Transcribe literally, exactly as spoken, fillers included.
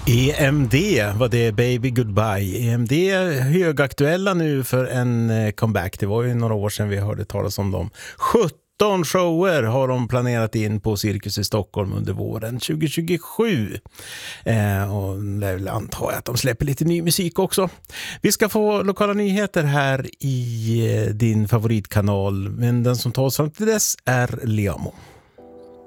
E M D var det, Baby Goodbye. E M D är högaktuella nu för en comeback. Det var ju några år sedan vi hörde talas om dem. sjutton shower har de planerat in på Cirkus i Stockholm under våren tjugo tjugosju. Eh, och jag antar att de släpper lite ny musik också. Vi ska få lokala nyheter här i din favoritkanal, men den som tar oss fram till dess är Liamo.